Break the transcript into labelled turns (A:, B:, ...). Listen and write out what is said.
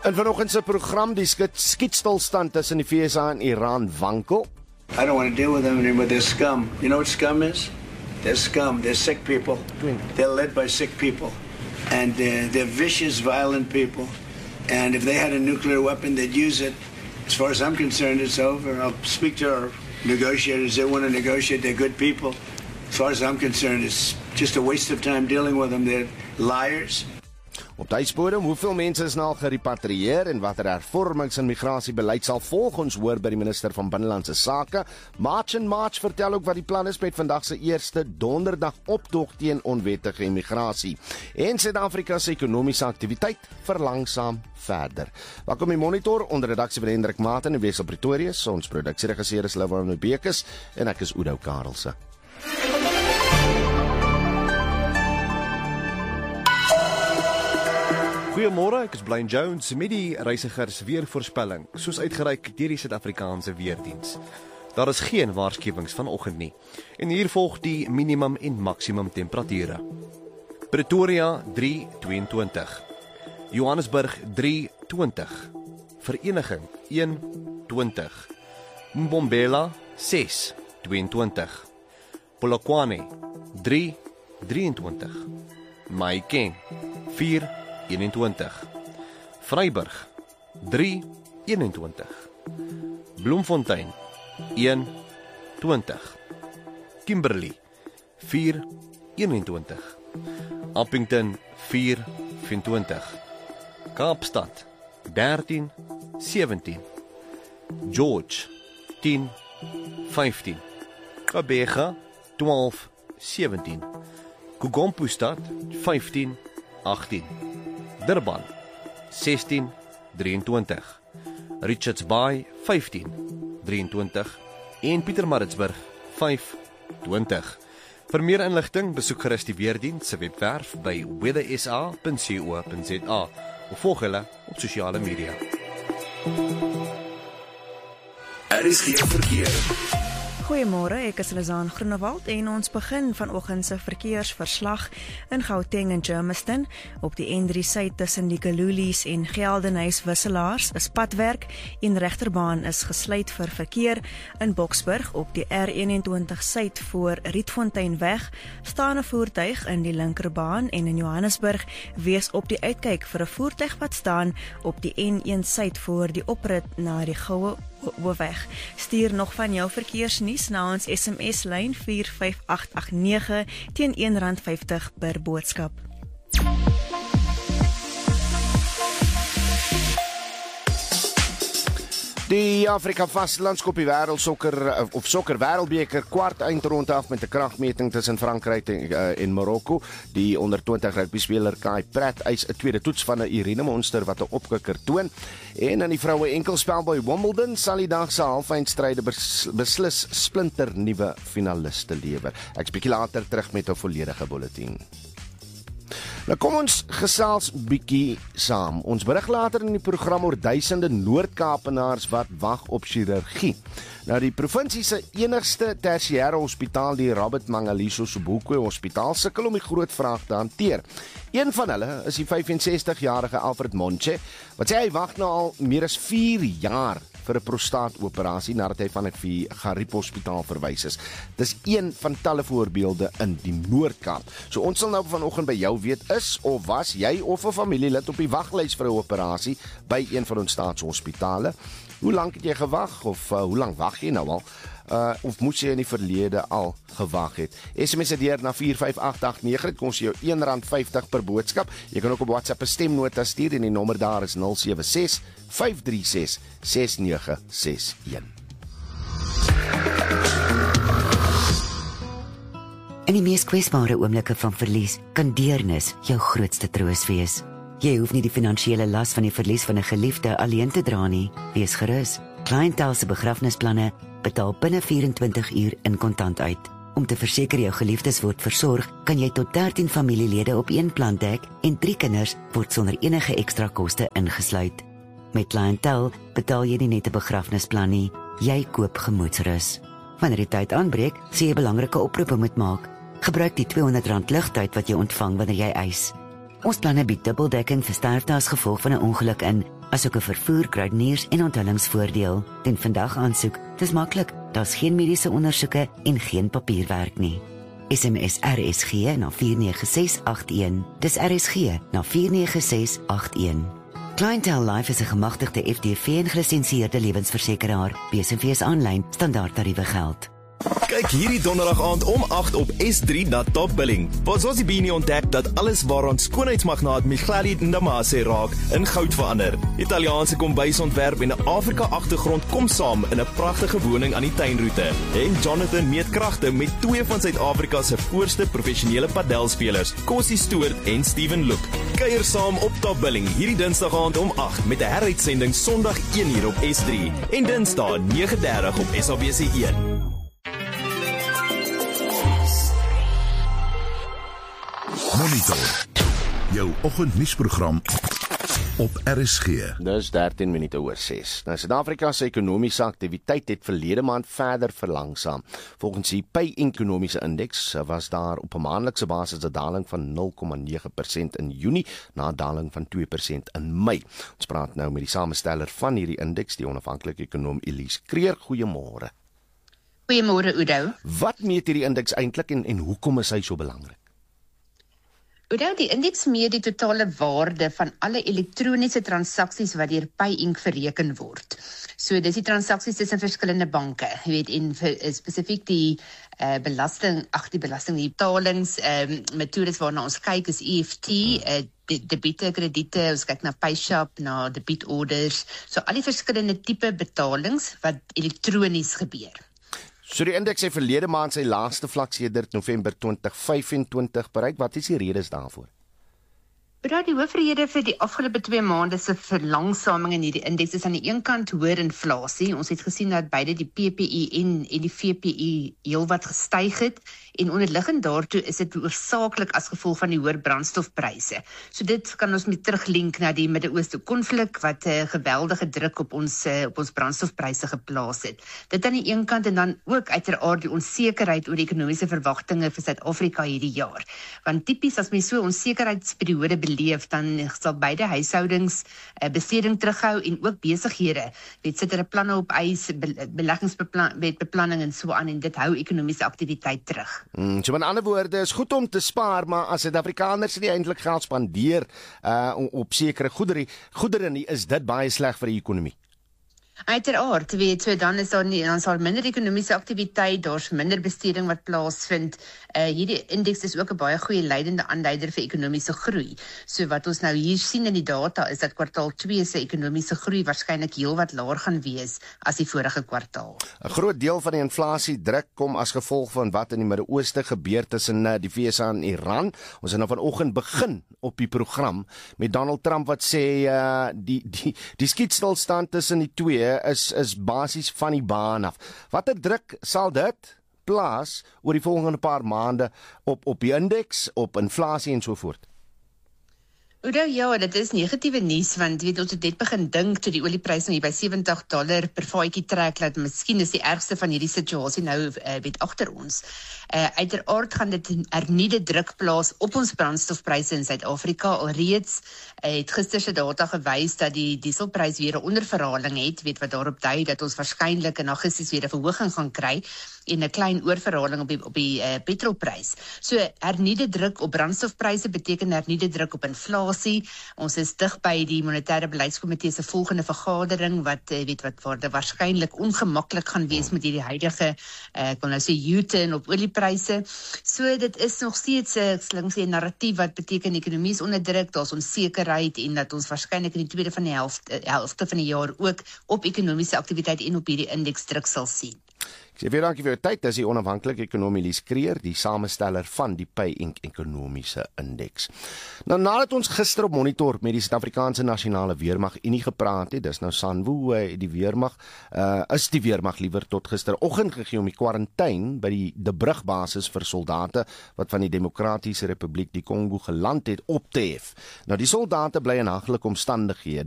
A: In vanoggend se program die skietstilstand tussen die VSA en Iran wankel.
B: I don't want to deal with them anymore. They're scum. You know what scum is? They're scum. They're sick people. They're led by sick people. And they're vicious, violent people. And if they had a nuclear weapon, they'd use it. As far as I'm concerned, it's over. I'll speak to our negotiators. They want to negotiate. They're good people. As far as I'm concerned, it's just a waste of time dealing with them. They're liars.
A: Op tydspodem, hoeveel mense is nou al gerepatrieer en watter hervormings en migrasiebeleid sal volg ons hoor by die minister van Binnelandse Sake. March vertel ook wat die plan is met vandag se eerste donderdag optog teen onwettige immigrasie. En Suid-Afrika se ekonomiese aktiwiteit verlangsaam verder. Welkom die Monitor onder redaksie van Hendrik Maarten en Wessel Pretorius. Ons produksieregisseur is Lewaan Bekes en ek is Oudo Karelse.
C: Goeiemôre, ek is Blaine Jones met die reisigers weervoorspelling, soos uitgereik deur die Suid-Afrikaanse Weerdiens. Daar is geen waarskuwings vanoggend nie. En hier volg die minimum en maksimum temperature. Pretoria 3:22, Johannesburg 3:20, Vereniging 1:20, Mbombela 6:22, Polokwane 3:23, Mahikeng 4:21, Vryburg 3:21, Bloemfontein 1:20, Kimberley 4:21, Appington 4:24, Kaapstad 13:17, George 10:15, Gqeberha 12:17, Kokompostad 15:18, Durban 16:23, Richards Bay 15:23 en Pietermaritzburg 5:20. Vir meer inligting besoek gerus die Weerdiens se webwerf by weathersa.co.za of volg hulle op sosiale media.
D: RSG verkeer.
E: Goeiemôre, ek is Lizaan Groenewald en ons begin vanoggend se verkeersverslag in Gauteng en Germiston. Op die N3 suid tussen die Kalulies en Geldenhuys wisselaars is padwerk en regterbaan is gesluit vir verkeer. In Boksburg op die R21 suid voor Rietfonteinweg staan 'n voertuig in die linkerbaan en in Johannesburg wees op die uitkyk vir 'n voertuig wat staan op die N1 suid voor die oprit na die Goue Hoofweg. Stuur nog van jou verkeersnuus na ons SMS-lyn 45889 teen R1.50 per boodskap.
A: Die Afrika Vastelandskop sokker wêreldbeker kwart eindronde af met 'n kragmeting tussen Frankryk en Marokko. Die onder 20 rugbyspeler Kai Pratt eis 'n tweede toets van 'n Irene Monster wat 'n opkikker toon. En in die vroue enkelspel by Wimbledon sal die dag se halfeindstryde beslis splinter nuwe finaliste lewer. Ek's bietjie later terug met 'n volledige bulletin. Nou kom ons gesels bietjie saam. Ons berig later in die program oor duisende Noord-Kaapenaars wat wag op chirurgie. Nou die provinsie se enigste tersiêre hospitaal, die Robert Mangaliso Sobukwe Hospitaal, sukkel om die groot vraag te hanteer. Een van hulle is die 65-jarige Alfred Monche, wat sê hy wag nou al meer as 4 jaar vir 'n prostaatoperasie nadat hy van 'n Gariep Hospitaal verwys is. Dis een van talle voorbeelde in die Noord-Kaap. So ons sal nou vanoggend by jou weet, is of was jy of 'n familielid op die waglys vir 'n operasie by een van ons staatshospitale? Hoe lank het jy gewag of hoe lank wag jy nou al? Of moes jy in die verlede al gewag het? SMS deur na 45889, dit kos jou R1.50 per boodskap. Jy kan ook op WhatsApp 'n stemnota stuur en die nommer daar is 076 536 6961.
F: In die mees kwesbare oomblikke van verlies kan deernis jou grootste troos wees. Jy hoef nie die finansiële las van die verlies van 'n geliefde alleen te dra nie. Wees gerus. Clientele se begrafnisplanne betaal binne 24 uur in kontant uit. Om te verseker jou geliefdes word versorg, kan jy tot 13 familielede op een plan dek en 3 kinders word sonder enige ekstra koste ingesluit. Met Clientele betaal jy nie net 'n begrafnisplan nie, jy koop gemoedsrus. Wanneer die tyd aanbreek, sê jy belangrike oproepe moet maak. Gebruik die R200 ligtyd wat jy ontvang wanneer jy eis. Ons planne bied dubbeldekking vir sterfte as gevolg van 'n ongeluk in, asook 'n vervoer, kruideniers en onthullingsvoordeel. Teen vandag aansoek, dis maklik, daar's geen mediese ondersoeke en geen papierwerk nie. SMS RSG na 49681. Dis RSG na 49681. Clientele Life is 'n gemagtigde FDV en gelisensieerde lewensversekeraar. BSV aanlyn standaardtariewe geld.
G: Kyk hierdie donderdag aand om 8 op S3 na Top Billing. Bozosi Bini ontdek dat alles waaraan skoonheidsmagnaat Michali Ndamase raak in goud verander. Italiaanse kombuisontwerp en 'n Afrika-agtergrond kom saam in 'n pragtige woning aan die tuinroete. En Jonathan meet kragte met twee van Suid-Afrika se voorste professionele padelspelers, Kossie Stoort en Steven Look. Kuier saam op Top Billing hierdie Dinsdag aand om 8 met 'n heruitsending Sondag 1:00 op S3 en Dinsdag 9:30 op SABC1.
D: Monitor. Jou oggendnuusprogram op RSG.
A: Dis 13 minute oor 6. Nou Suid-Afrika se ekonomiese aktiwiteit het verlede maand verder verlangsaam. Volgens die PEI-ekonomiese indeks was daar op 'n maandelikse basis 'n daling van 0,9% in Junie na 'n daling van 2% in Mei. Ons praat nou met die samesteller van hierdie indeks, die onafhanklike ekonom Elise Kreer. Goeiemôre.
H: Goeiemôre Udo.
A: Wat meet hierdie indeks eintlik en hoekom is hy so belangrik?
H: Udo, die indeks meet die totale waarde van alle elektroniese transaksies wat deur PayInc verreken word. So dis die transaksies tussen verskillende banke. Jy weet, en spesifiek die die betalings metodes waarna ons kyk is EFT, debiete, krediete, ons kyk na PayShap, na debietorders, so al die verskillende tipe betalings wat elektronies gebeur.
A: So die indeks het verlede maand sy laagste vlak sedert November 2025 bereik. Wat is die redes daarvoor?
H: Die hoofrede vir die afgelope 2 maande se verlangsaming in hierdie indeks is aan die een kant hoër inflasie. Ons het gesien dat beide die PPI en die VPI heelwat gestyg het en onderliggend daartoe is dit hoofsaaklik as gevolg van die hoër brandstofpryse. So dit kan ons met teruglink na die Midde-Ooste konflik wat 'n geweldige druk op ons brandstofpryse geplaas het. Dit aan die een kant en dan ook uiteraard die onsekerheid oor die ekonomiese verwagtinge vir Suid-Afrika hierdie jaar. Want tipies as mens so onsekerheidsperiode beleef, dan sal beide huishoudings besteding terughou en ook besighede. Dit sit hulle planne op ys, beleggingsbeplanning en so aan en dit hou ekonomiese aktiwiteit terug.
A: So met ander woorde, is goed om te spaar, maar as Suid-Afrikaners nie eintlik geld spandeer op sekere goedere nie, is dit baie sleg vir die ekonomie.
H: Uiteraard, weet so dan sal minder ekonomiese aktiwiteit, daar's minder besteding wat plaasvind. Hierdie indeks is ook 'n baie goeie leidende aanduider vir ekonomiese groei. So wat ons nou hier sien in die data is dat kwartaal 2 se ekonomiese groei waarskynlik heelwat laer gaan wees as die vorige kwartaal.
A: 'n Groot deel van die inflasiedruk kom as gevolg van wat in die Midde-Ooste gebeur tussen die VSA en Iran. Ons het nou vanoggend begin op die program met Donald Trump wat sê die skietstilstand tussen die twee is basies van die baan af. Watter druk sal dit plaas oor die volgende paar maande op die indeks, op inflasie en so voort?
H: Udo, ja, dit is negatiewe nuus want weet ons het net begin dink toe die oliepryse nou hier by $70 per vatjie trek dat miskien is die ergste van hierdie situasie nou weet agter ons. Uiteraard gaan dit hernieude druk plaas op ons brandstofpryse in Suid-Afrika. Alreeds het gister se data gewys dat die dieselprys weer 'n onderverhaling het, weet wat daarop dui dat ons waarskynlik in Augustus weer 'n verhoging gaan kry en 'n klein oorverhaling op die petrolprys. So hernieude druk op brandstofpryse beteken hernieude druk op inflasie. Ons is dig by die monetêre beleidskomitee se volgende vergadering wat waar dit waarskynlik ongemaklik gaan wees met hierdie huidige kon nou sê U-turn op oliepryse. So dit is nog steeds 'n narratief wat beteken die ekonomie is onder druk, daar's onsekerheid en dat ons waarskynlik in die tweede van die helfte van die jaar ook op ekonomiese aktiwiteit en op hierdie indeks druk sal sien.
A: Ek sê weer dankie vir jou tyd. Dis die onafhanklike ekonom Elise Kreer, die samesteller van die PayInc ekonomiese indeks. Nou nadat ons gister op Monitor met die Suid-Afrikaanse Nasionale Weermag Unie gepraat het, dis nou SANWU, die weermag liewer tot gisteroggend gegee om die kwarantyne by die De Brug basis vir soldate wat van die Demokratiese Republiek die Kongo geland het op te hef. Nou die soldate bly in haglike omstandighede